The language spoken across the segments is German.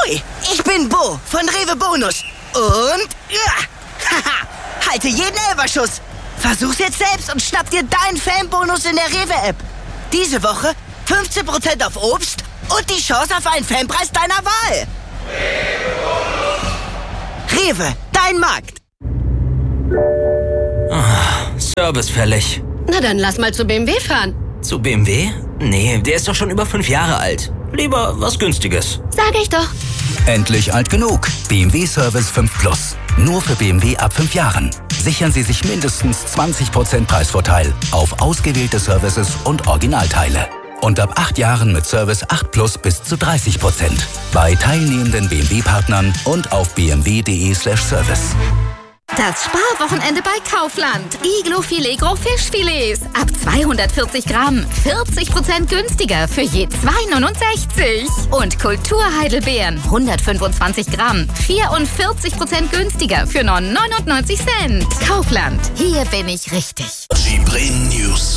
Hui, ich bin Bo von Rewe Bonus. Und halte jeden Elferschuss. Versuch's jetzt selbst und schnapp dir deinen Fanbonus in der Rewe-App. Diese Woche 15% auf Obst und die Chance auf einen Fanpreis deiner Wahl. Rewe, dein Markt. Service fällig. Na dann lass mal zu BMW fahren. Zu BMW? Nee, der ist doch schon über 5 Jahre alt. Lieber was Günstiges. Sag ich doch. Endlich alt genug. BMW Service 5 Plus. Nur für BMW ab 5 Jahren. Sichern Sie sich mindestens 20% Preisvorteil auf ausgewählte Services und Originalteile. Und ab 8 Jahren mit Service 8 Plus bis zu 30%. Bei teilnehmenden BMW-Partnern und auf bmw.de/service. Das Sparwochenende bei Kaufland. Iglo-Filet Gros Fischfilets. Ab 240 Gramm. 40% günstiger für je 2,69. Und Kulturheidelbeeren. 125 Gramm. 44% günstiger für nur 99 Cent. Kaufland. Hier bin ich richtig. Die Bremen News.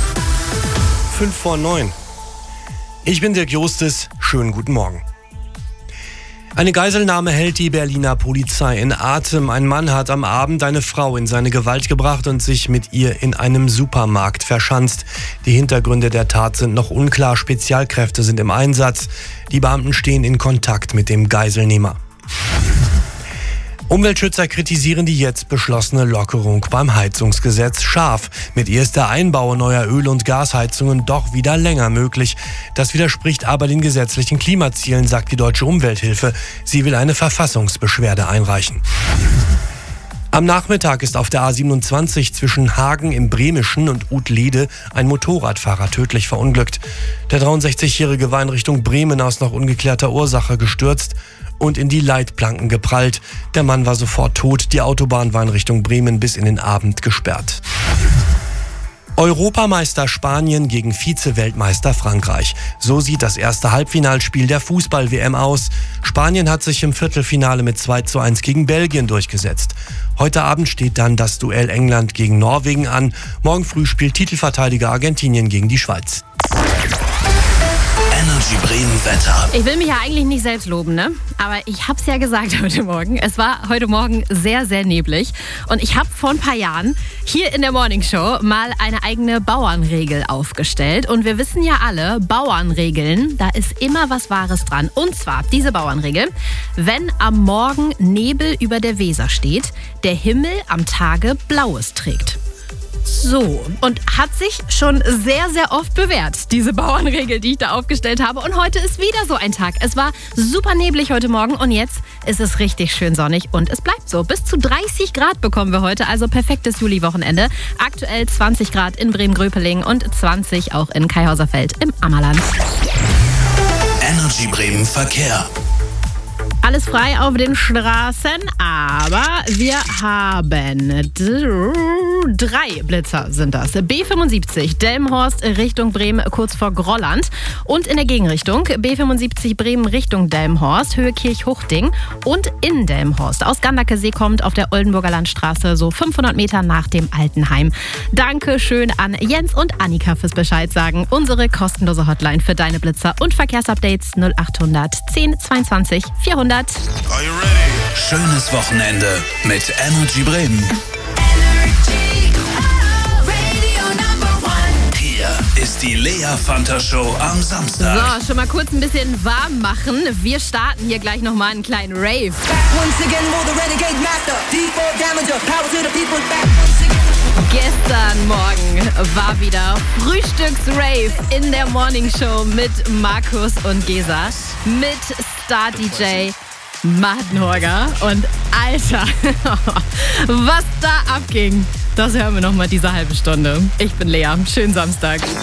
8:55. Ich bin Dirk Jostes. Schönen guten Morgen. Eine Geiselnahme hält die Berliner Polizei in Atem. Ein Mann hat am Abend eine Frau in seine Gewalt gebracht und sich mit ihr in einem Supermarkt verschanzt. Die Hintergründe der Tat sind noch unklar. Spezialkräfte sind im Einsatz. Die Beamten stehen in Kontakt mit dem Geiselnehmer. Umweltschützer kritisieren die jetzt beschlossene Lockerung beim Heizungsgesetz scharf. Mit ihr ist der Einbau neuer Öl- und Gasheizungen doch wieder länger möglich. Das widerspricht aber den gesetzlichen Klimazielen, sagt die Deutsche Umwelthilfe. Sie will eine Verfassungsbeschwerde einreichen. Am Nachmittag ist auf der A27 zwischen Hagen im Bremischen und Utlede ein Motorradfahrer tödlich verunglückt. Der 63-Jährige war in Richtung Bremen aus noch ungeklärter Ursache gestürzt und in die Leitplanken geprallt. Der Mann war sofort tot. Die Autobahn war in Richtung Bremen bis in den Abend gesperrt. Europameister Spanien gegen Vize-Weltmeister Frankreich. So sieht das erste Halbfinalspiel der Fußball-WM aus. Spanien hat sich im Viertelfinale mit 2:1 gegen Belgien durchgesetzt. Heute Abend steht dann das Duell England gegen Norwegen an. Morgen früh spielt Titelverteidiger Argentinien gegen die Schweiz. Energy Bremen Wetter. Ich will mich ja eigentlich nicht selbst loben, ne? Aber ich hab's ja gesagt heute Morgen. Es war heute Morgen sehr, sehr neblig. Und ich habe vor ein paar Jahren hier in der Morningshow mal eine eigene Bauernregel aufgestellt. Und wir wissen ja alle, Bauernregeln, da ist immer was Wahres dran. Und zwar diese Bauernregel: Wenn am Morgen Nebel über der Weser steht, der Himmel am Tage Blaues trägt. So, und hat sich schon sehr, sehr oft bewährt, diese Bauernregel, die ich da aufgestellt habe. Und heute ist wieder so ein Tag. Es war super neblig heute Morgen und jetzt ist es richtig schön sonnig und es bleibt so. Bis zu 30 Grad bekommen wir heute, also perfektes Juli-Wochenende. Aktuell 20 Grad in Bremen-Gröpeling und 20 auch in Kaihauserfeld im Ammerland. Energy Bremen Verkehr. Alles frei auf den Straßen, aber wir haben 3 Blitzer sind das. B75 Delmenhorst Richtung Bremen kurz vor Grolland und in der Gegenrichtung B75 Bremen Richtung Delmenhorst, Höhe Kirchhuchting und in Delmenhorst. Aus Ganderkesee kommt auf der Oldenburger Landstraße so 500 Meter nach dem Altenheim. Danke schön an Jens und Annika fürs Bescheid sagen. Unsere kostenlose Hotline für deine Blitzer und Verkehrsupdates 0800 10 22 400. Are you ready? Schönes Wochenende mit Energy Bremen. Hier ist die Lea Fanta Show am Samstag. So, schon mal kurz ein bisschen warm machen. Wir starten hier gleich nochmal einen kleinen Rave. Gestern Morgen war wieder Frühstücksrave in der Morningshow mit Markus und Gesa, mit Star-DJ Martin und Alter, was da abging, das hören wir nochmal diese halbe Stunde. Ich bin Lea, schönen Samstag.